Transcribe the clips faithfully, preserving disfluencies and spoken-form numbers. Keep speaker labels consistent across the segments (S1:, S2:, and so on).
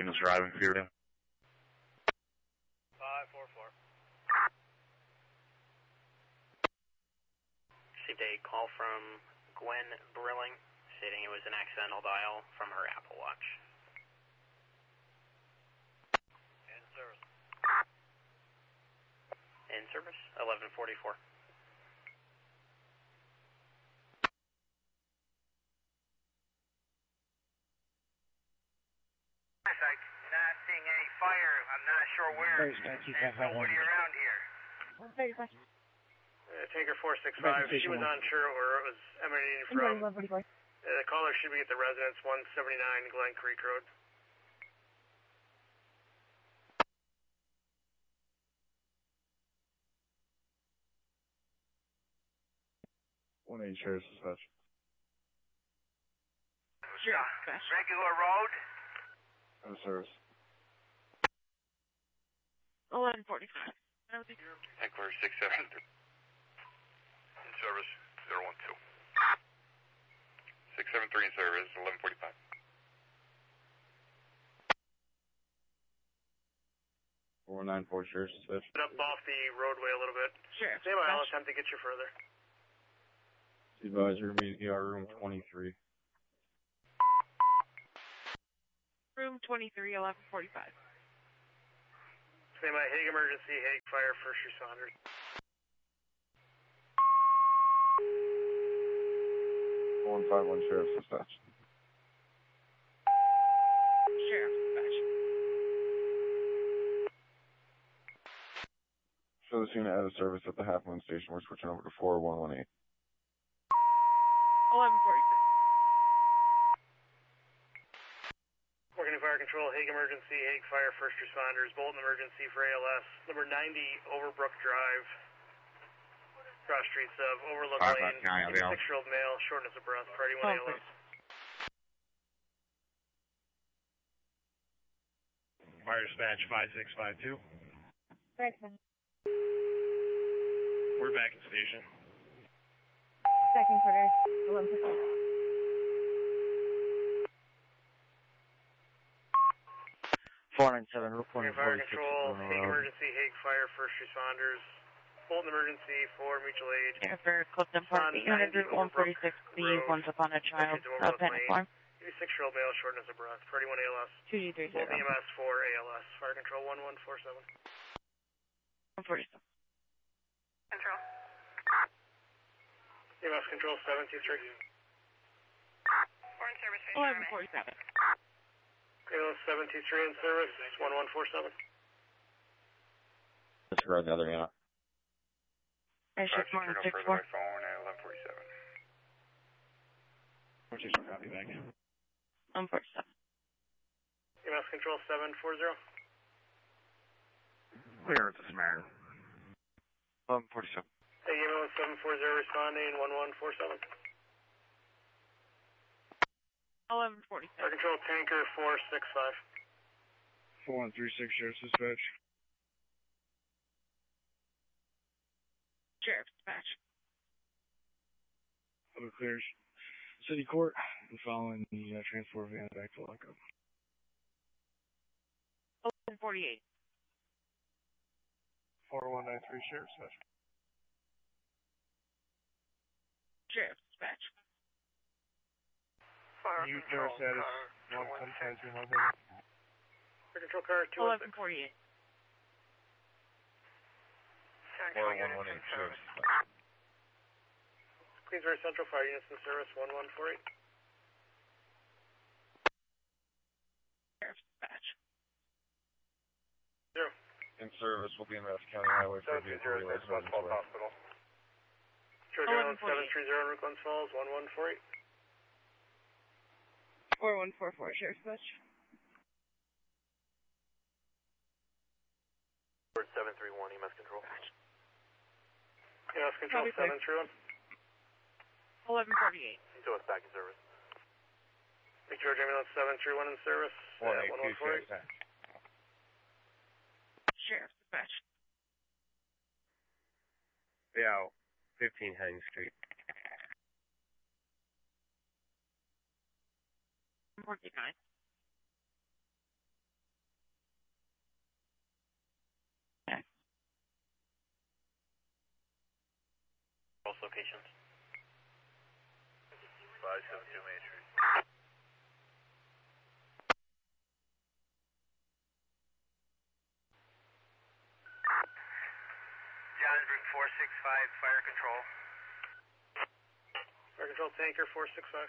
S1: Lincoln is driving for you.
S2: five four four. Received a call from Gwen Brilling stating it was an accidental dial from her Apple Watch. In service. In service, eleven forty-four.
S3: Not seeing any fire. I'm not sure where. There's nobody around here.
S2: Uh, Tanker four six five, she was unsure where it was emanating from. Uh, the caller should be at the residence, one seventy-nine Glen Creek Road.
S1: one eight Sheriff's Dispatch.
S3: Sure. Regular road.
S1: No service.
S4: eleven forty-five.
S5: Tanker six seven three. In service, zero one two. six seven three in service, eleven forty-five.
S1: four nine four Sheriff's Dispatch.
S2: Up off the roadway a little bit.
S4: Sure.
S2: Stand by, I'll attempt to get you further.
S1: Supervisor, meet E R room twenty-three.
S4: Room twenty-three, eleven forty-five.
S2: Stand by, Hague emergency, Hague fire, first responders.
S1: one five one Sheriff's Dispatch.
S4: Sheriff's Dispatch.
S1: Show the scene out of service at the Half Moon Station. We're switching over to four one one eight.
S4: eleven forty-six.
S2: Working in fire control, Hague emergency, Hague fire, first responders, Bolton emergency for A L S, number ninety Overbrook Drive, cross streets of Overlook Lane, six-year-old male, shortness of breath, priority one A L S.
S6: Fire dispatch five six five two.
S4: Right.
S6: We're back in station.
S4: Second quarter, eleven percent.
S7: four nine seven,
S2: Working fire control, Hague emergency, Hague fire, first responders, Bolton emergency for mutual aid.
S4: Yeah, for Clifton Park, eight hundred Route one forty-six, the Once Upon a Child, uh, panic alarm.
S2: six-year-old male, shortness of breath, priority one A L S.
S4: two G three zero.
S2: Bolton E M S for A L S, fire control one one four seven.
S4: one forty-seven.
S2: Control. E M S control seven two three.
S3: We're in service.
S4: eleven forty-seven.
S2: A L S seven two three in service, one one four seven.
S1: Disregard the other unit.
S4: I should
S5: Turn
S4: one
S5: up
S4: six
S5: further
S4: four.
S5: by phone at eleven forty-seven.
S6: Rotation copy back.
S4: one forty-seven.
S2: E M S control seven four zero.
S1: Clear at the Samaritan. eleven forty-seven.
S2: Hey, E M S seven four zero responding, one one four seven.
S4: eleven
S2: Fire
S4: forty-seven.
S2: control tanker four six five.
S1: four one three six Sheriff's Dispatch.
S4: Sheriff's Dispatch.
S1: Over clears City Court and following the uh, transport van back to lockup.
S4: eleven forty-eight.
S1: four one nine three Sheriff's Dispatch.
S4: Sheriff's Dispatch.
S3: Fire
S1: You
S3: control
S1: status
S3: car
S1: one ten ten three one.
S2: Fire control car two one
S4: eleven
S2: six.
S4: forty-eight.
S3: Central units in service.
S2: Queensbury Central Fire units in service, one one four eight.
S4: Sheriff's Dispatch.
S2: Zero.
S1: In service will be in Madison County Highway for vehicle relays.
S5: Hospital.
S2: Georgia Island seven three zero, Route Glens Falls, one one four eight.
S4: four one four four, Sheriff's Dispatch.
S5: seven three one, E M S control.
S2: E M S control
S4: Copy,
S2: seven three one.
S4: eleven forty-eight.
S5: So it's back in service.
S2: Big George Ambulance seven three one in service,
S1: one
S2: uh,
S1: eight
S2: one
S1: two
S2: one four eight.
S4: Sheriff's Dispatch.
S5: Yeah, fifteen Heading Street.
S4: forty-nine.
S2: locations.
S5: five seven two Main Street.
S3: Johnsburg four six five, fire control.
S2: Fire control tanker four six five.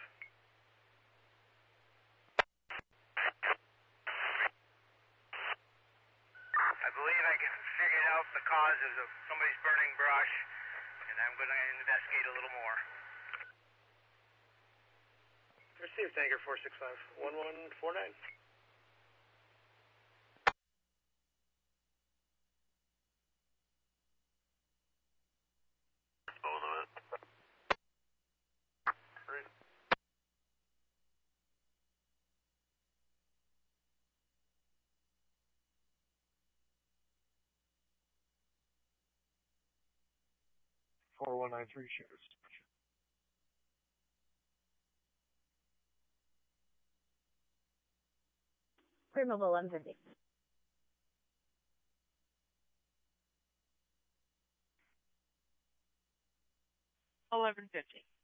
S3: I believe I can figure out the causes of somebody's burning brush, and I'm going to investigate a little more.
S2: Receive tanker four six five, one one four nine.
S5: Both of it. Three.
S1: four one nine three shares.
S8: Pre-mobile eleven fifty.
S4: eleven fifty.